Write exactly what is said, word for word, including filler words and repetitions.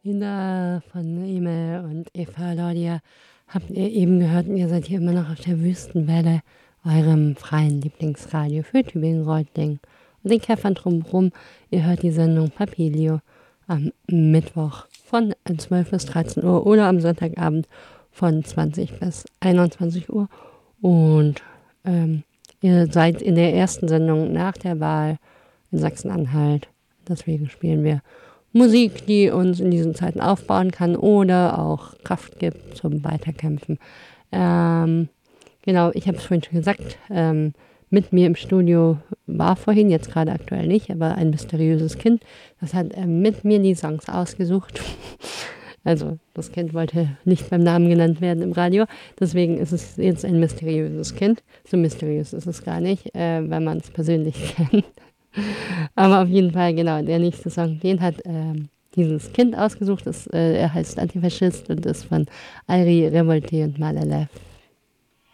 Ina von Emil und Eva Laudia habt ihr eben gehört und ihr seid hier immer noch auf der Wüstenwelle, eurem freien Lieblingsradio für Tübingen-Reutlingen und den Käffern drumherum. Ihr hört die Sendung Papilio am Mittwoch von zwölf bis dreizehn Uhr oder am Sonntagabend von zwanzig bis einundzwanzig Uhr. Und ähm, ihr seid in der ersten Sendung nach der Wahl in Sachsen-Anhalt. Deswegen spielen wir Musik, die uns in diesen Zeiten aufbauen kann oder auch Kraft gibt zum Weiterkämpfen. Ähm, genau, ich habe es vorhin schon gesagt, ähm, mit mir im Studio war vorhin, jetzt gerade aktuell nicht, aber ein mysteriöses Kind. Das hat äh, mit mir die Songs ausgesucht. Also das Kind wollte nicht beim Namen genannt werden im Radio. Deswegen ist es jetzt ein mysteriöses Kind. So mysteriös ist es gar nicht, äh, wenn man es persönlich kennt. Aber auf jeden Fall, genau, der nächste Song, den hat ähm, dieses Kind ausgesucht. Ist, äh, er heißt Antifaschist und ist von Alri Revolte und Malalev.